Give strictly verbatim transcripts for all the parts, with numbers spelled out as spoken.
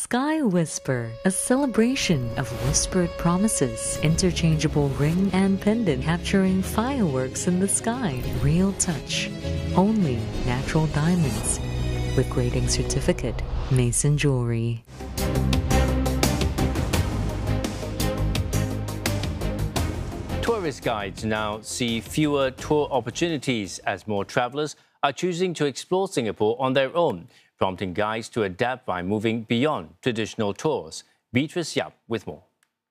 Sky Whisper, a celebration of whispered promises, interchangeable ring and pendant capturing fireworks in the sky. Real touch. Only natural diamonds. With grading certificate, Mason Jewelry. Tourist guides now see fewer tour opportunities as more travellers are choosing to explore Singapore on their own, prompting guides to adapt by moving beyond traditional tours. Beatrice Yap with more.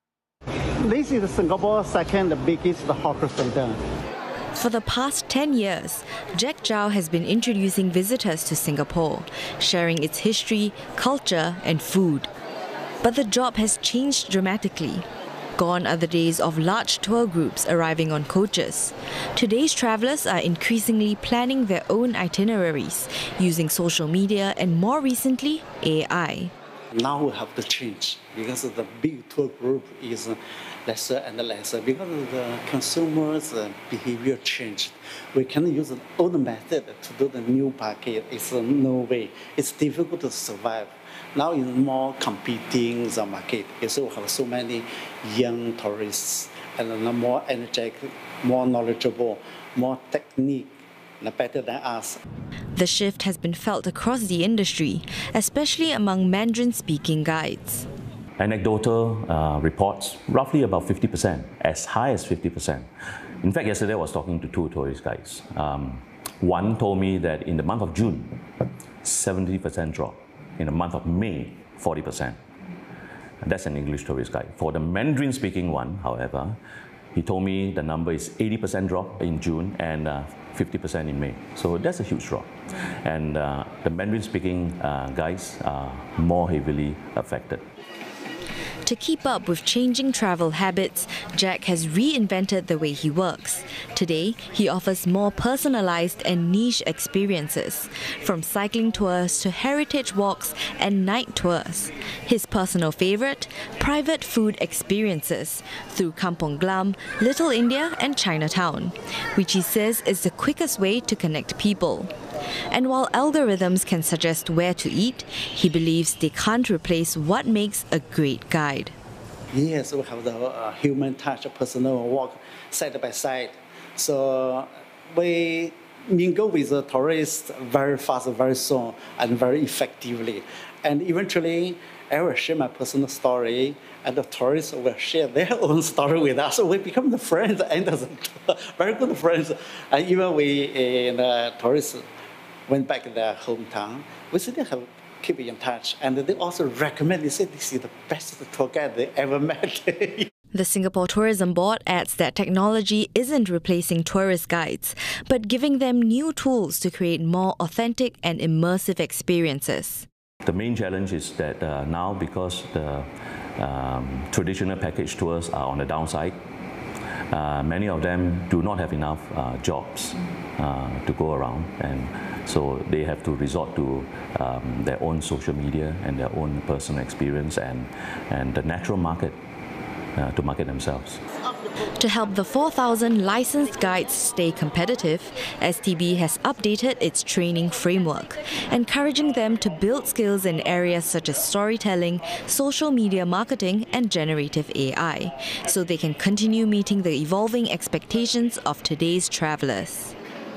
This is Singapore's second biggest hawker center. For the past ten years, Jack Chow has been introducing visitors to Singapore, sharing its history, culture and food. But the job has changed dramatically. Gone are the days of large tour groups arriving on coaches. Today's travellers are increasingly planning their own itineraries, using social media and more recently, A I. Now we have to change because the big tour group is lesser and lesser because the consumers' behavior changed. We can use the old method to do the new package. It's no way. It's difficult to survive. Now it's more competing the market. So we have so many young tourists and more energetic, more knowledgeable, more technique, better than us. The shift has been felt across the industry, especially among Mandarin-speaking guides. Anecdotal uh, reports, roughly about fifty percent, as high as fifty percent. In fact, yesterday I was talking to two tourist guides. Um, one told me that in the month of June, seventy percent drop. In the month of May, forty percent. That's an English tourist guide. For the Mandarin-speaking one, however, he told me the number is eighty percent drop in June and uh, fifty percent in May. So that's a huge drop. And uh, the Mandarin-speaking uh, guys are more heavily affected. To keep up with changing travel habits, Jack has reinvented the way he works. Today, he offers more personalized and niche experiences, from cycling tours to heritage walks and night tours. His personal favorite, private food experiences through Kampong Glam, Little India and Chinatown, which he says is the quickest way to connect people. And while algorithms can suggest where to eat, he believes they can't replace what makes a great guide. Yes, we have the uh, human touch, personal walk side by side. So we mingle with the tourists very fast, very soon, and very effectively. And eventually, I will share my personal story, and the tourists will share their own story with us. So we become the friends, and the very good friends. And even we, uh, the tourists, went back to their hometown, we still have keep in touch. And they also recommend, they say this is the best tour guide they ever met. The Singapore Tourism Board adds that technology isn't replacing tourist guides, but giving them new tools to create more authentic and immersive experiences. The main challenge is that uh, now, because the um, traditional package tours are on the downside, uh, many of them do not have enough uh, jobs uh, to go around, and so they have to resort to um, their own social media and their own personal experience and, and the natural market uh, to market themselves. To help the four thousand licensed guides stay competitive, S T B has updated its training framework, encouraging them to build skills in areas such as storytelling, social media marketing and generative A I, so they can continue meeting the evolving expectations of today's travellers.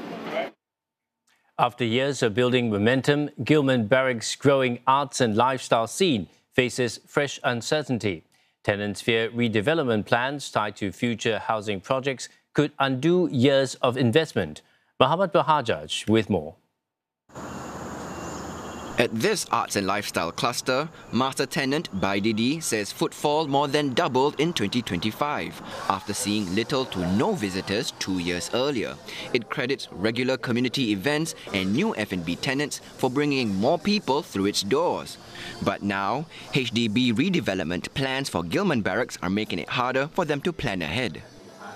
After years of building momentum, Gillman Barracks' growing arts and lifestyle scene faces fresh uncertainty. Tenants fear redevelopment plans tied to future housing projects could undo years of investment. Muhammad Bahajaj with more. At this arts and lifestyle cluster, master tenant Baididi says footfall more than doubled in twenty twenty-five, after seeing little to no visitors two years earlier. It credits regular community events and new F and B tenants for bringing more people through its doors. But now, H D B redevelopment plans for Gillman Barracks are making it harder for them to plan ahead.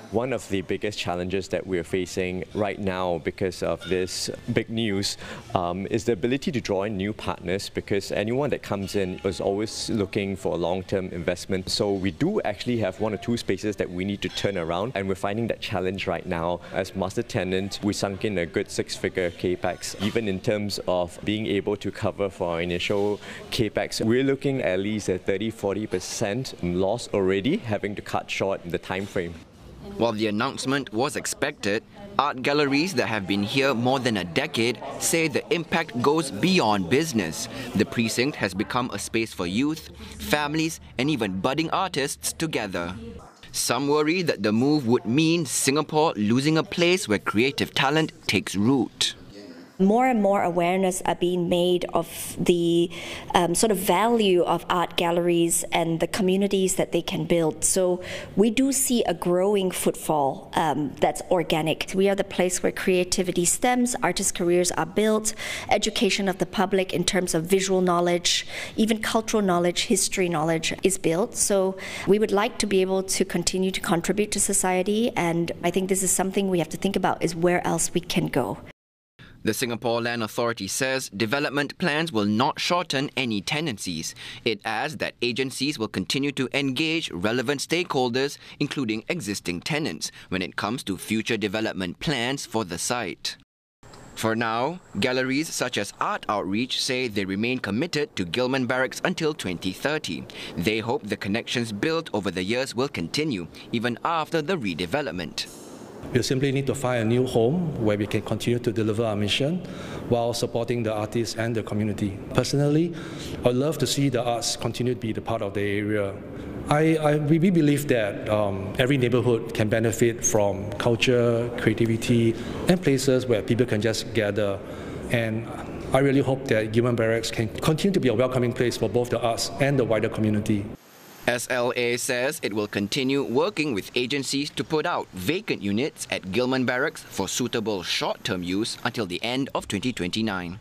One of the biggest challenges that we're facing right now because of this big news um, is the ability to draw in new partners, because anyone that comes in is always looking for a long-term investment. So we do actually have one or two spaces that we need to turn around, and we're finding that challenge right now. As master tenant, we sunk in a good six-figure capex. Even in terms of being able to cover for our initial capex, we're looking at least a thirty to forty percent loss already, having to cut short the time frame. While the announcement was expected, art galleries that have been here more than a decade say the impact goes beyond business. The precinct has become a space for youth, families, and even budding artists together. Some worry that the move would mean Singapore losing a place where creative talent takes root. More and more awareness are being made of the um, sort of value of art galleries and the communities that they can build. So we do see a growing footfall um, that's organic. We are the place where creativity stems, artist careers are built, education of the public in terms of visual knowledge, even cultural knowledge, history knowledge is built. So we would like to be able to continue to contribute to society, and I think this is something we have to think about, is where else we can go. The Singapore Land Authority says development plans will not shorten any tenancies. It adds that agencies will continue to engage relevant stakeholders, including existing tenants, when it comes to future development plans for the site. For now, galleries such as Art Outreach say they remain committed to Gillman Barracks until twenty thirty. They hope the connections built over the years will continue, even after the redevelopment. We simply need to find a new home where we can continue to deliver our mission while supporting the artists and the community. Personally, I'd love to see the arts continue to be the part of the area. I, I we believe that um, every neighborhood can benefit from culture, creativity, and places where people can just gather. And I really hope that Gillman Barracks can continue to be a welcoming place for both the arts and the wider community. S L A says it will continue working with agencies to put out vacant units at Gillman Barracks for suitable short-term use until the end of twenty twenty-nine.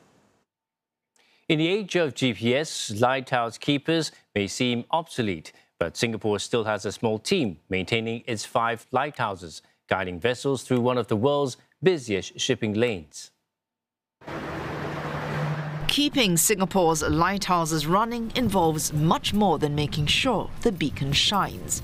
In the age of G P S, lighthouse keepers may seem obsolete, but Singapore still has a small team maintaining its five lighthouses, guiding vessels through one of the world's busiest shipping lanes. Keeping Singapore's lighthouses running involves much more than making sure the beacon shines.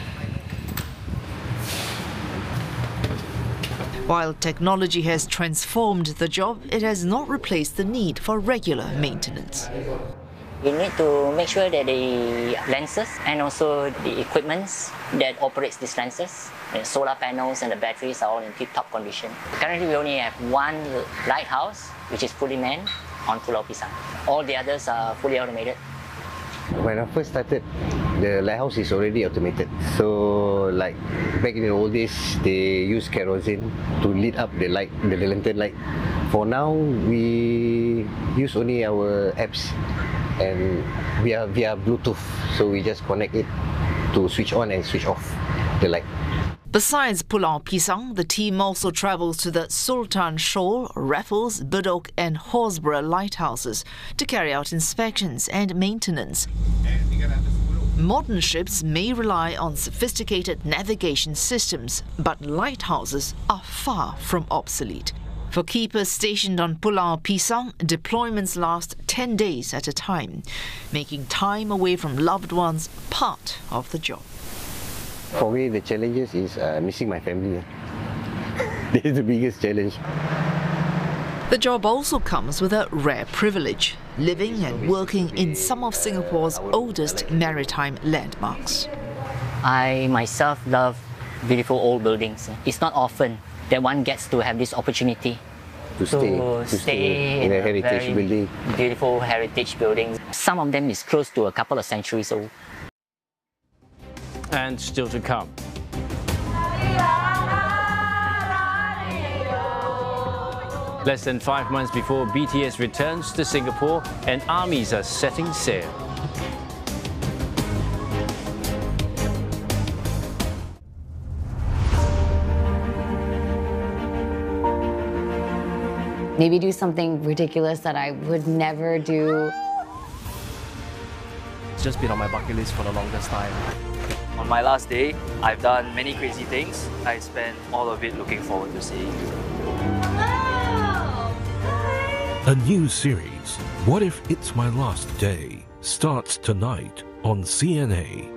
While technology has transformed the job, it has not replaced the need for regular maintenance. We need to make sure that the lenses and also the equipments that operates these lenses, the solar panels and the batteries are all in tip-top condition. Currently, we only have one lighthouse, which is fully manned, on Pulau Pisang. All the others are fully automated. When I first started, the lighthouse is already automated. So, like back in the old days, they use kerosene to lit up the light, the lantern light. For now, we use only our apps, and we are via Bluetooth. So we just connect it to switch on and switch off the light. Besides Pulau Pisang, the team also travels to the Sultan Shoal, Raffles, Bedok and Horsburgh lighthouses to carry out inspections and maintenance. Modern ships may rely on sophisticated navigation systems, but lighthouses are far from obsolete. For keepers stationed on Pulau Pisang, deployments last ten days at a time, making time away from loved ones part of the job. For me, the challenges is uh, missing my family. This is the biggest challenge. The job also comes with a rare privilege, living and working in some of Singapore's oldest maritime landmarks. I myself love beautiful old buildings. It's not often that one gets to have this opportunity to stay, to stay, stay in, in a heritage building. Beautiful heritage buildings. Some of them is close to a couple of centuries old. And still to come. Less than five months before B T S returns to Singapore, and armies are setting sail. Maybe do something ridiculous that I would never do. It's just been on my bucket list for the longest time. On my last day, I've done many crazy things. I spent all of it looking forward to seeing. A new series, What If It's My Last Day, starts tonight on C N A.